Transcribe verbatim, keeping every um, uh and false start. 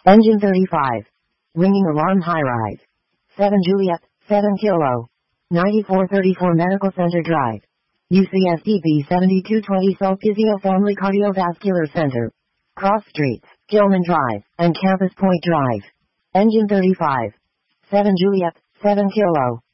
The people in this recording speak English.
Engine thirty-five. Ringing alarm high rise. seven Juliet, seven Kilo. ninety-four thirty-four Medical Center Drive. U C S D B seventy-two twenty Sulpizio Family Cardiovascular Center. Cross Streets, Gilman Drive, and Campus Point Drive. Engine thirty-five. seven Juliet, seven Kilo.